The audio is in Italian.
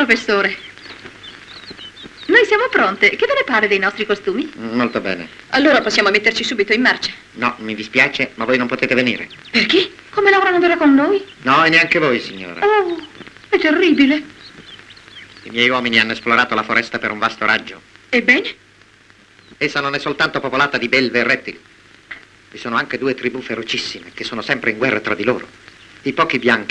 professore. Noi siamo pronte. Che ve ne pare dei nostri costumi? Molto bene. Allora possiamo metterci subito in marcia. No, mi dispiace, ma voi non potete venire. Perché? Come Laura non verrà con noi? No, e neanche voi, signora. Oh, è terribile. I miei uomini hanno esplorato la foresta per un vasto raggio. Ebbene? Essa non è soltanto popolata di belve e rettili. Vi sono anche 2 tribù ferocissime che sono sempre in guerra tra di loro. I pochi bianchi